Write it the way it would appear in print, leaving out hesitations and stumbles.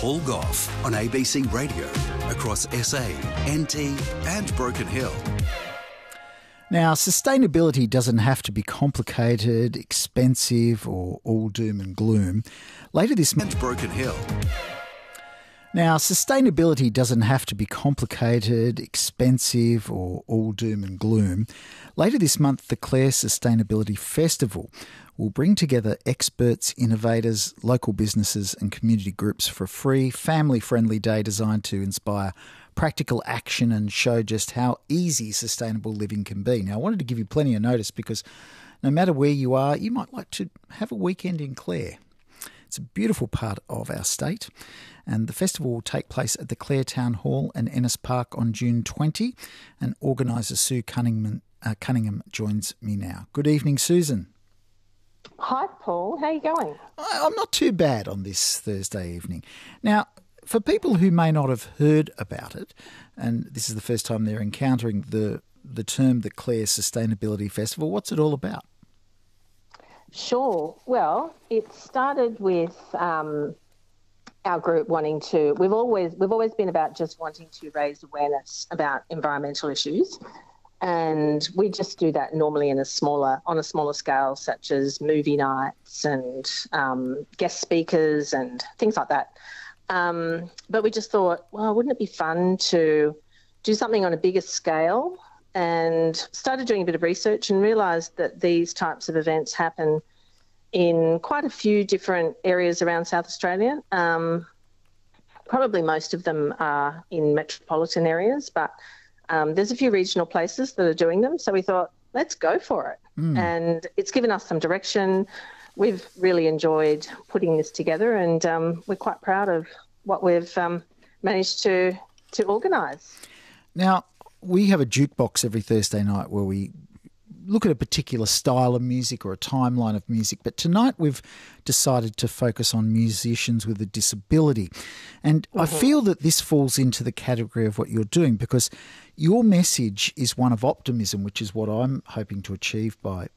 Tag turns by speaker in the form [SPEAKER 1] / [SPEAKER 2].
[SPEAKER 1] Paul Gough on ABC Radio across SA, NT and Broken Hill.
[SPEAKER 2] Now, sustainability doesn't have to be complicated, expensive or all doom and gloom. Later this month,
[SPEAKER 1] Broken Hill.
[SPEAKER 2] Now, sustainability doesn't have to be complicated, expensive or all doom and gloom. Later this month, the Clare Sustainability Festival will bring together experts, innovators, local businesses and community groups for a free, family-friendly day designed to inspire practical action and show just how easy sustainable living can be. Now, I wanted to give you plenty of notice because no matter where you are, you might like to have a weekend in Clare. It's a beautiful part of our state, and the festival will take place at the Clare Town Hall and Ennis Park on June 20, and organiser Sue Cunningham joins me now. Good evening, Susan.
[SPEAKER 3] Hi, Paul. How are you going?
[SPEAKER 2] I'm not too bad on this Thursday evening. Now, for people who may not have heard about it, and this is the first time they're encountering the term the Clare Sustainability Festival, what's it all about?
[SPEAKER 3] Sure. Well, it started with our group wanting to. We've always been about just wanting to raise awareness about environmental issues, and we just do that normally on a smaller scale, such as movie nights and guest speakers and things like that. But we just thought, well, wouldn't it be fun to do something on a bigger scale? And started doing a bit of research and realised that these types of events happen in quite a few different areas around South Australia. Probably most of them are in metropolitan areas, but there's a few regional places that are doing them. So we thought, let's go for it. And it's given us some direction. We've really enjoyed putting this together, and we're quite proud of what we've managed to organise.
[SPEAKER 2] Now, we have a jukebox every Thursday night where we look at a particular style of music or a timeline of music, but tonight we've decided to focus on musicians with a disability. And I feel that this falls into the category of what you're doing, because your message is one of optimism, which is what I'm hoping to achieve by